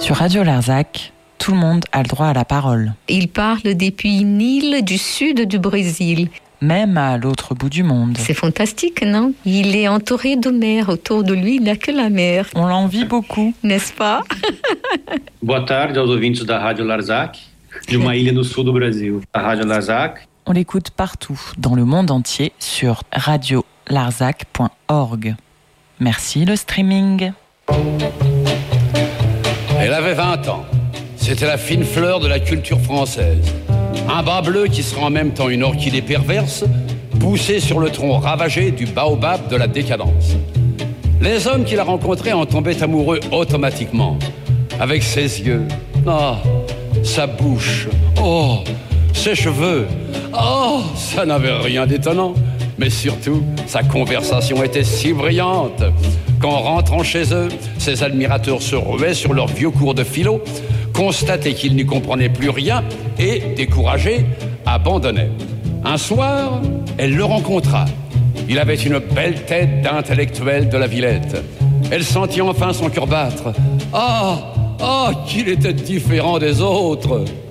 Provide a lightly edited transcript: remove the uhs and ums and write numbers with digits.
Sur Radio Larzac, tout le monde a le droit à la parole. Il parle depuis une île du sud du Brésil. Même à l'autre bout du monde. C'est fantastique, non? Il est entouré de mer. Autour de lui, il n'a que la mer. On l'envie beaucoup. N'est-ce pas? Boa tarde aos ouvintes da Rádio Larzac, de uma ilha no sul do Brasil. A Rádio Larzac. On l'écoute partout, dans le monde entier, sur radiolarzac.org. Merci le streaming. Elle avait 20 ans. C'était la fine fleur de la culture française. Un bas bleu qui sera en même temps une orchidée perverse, poussée sur le tronc ravagé du baobab de la décadence. Les hommes qui la rencontraient en tombaient amoureux automatiquement. Avec ses yeux, sa bouche, ses cheveux, ça n'avait rien d'étonnant. Mais surtout, sa conversation était si brillante qu'en rentrant chez eux, ses admirateurs se ruaient sur leur vieux cours de philo, constataient qu'ils n'y comprenaient plus rien et, découragés, abandonnaient. Un soir, elle le rencontra. Il avait une belle tête d'intellectuel de la Villette. Elle sentit enfin son cœur battre. Qu'il était différent des autres.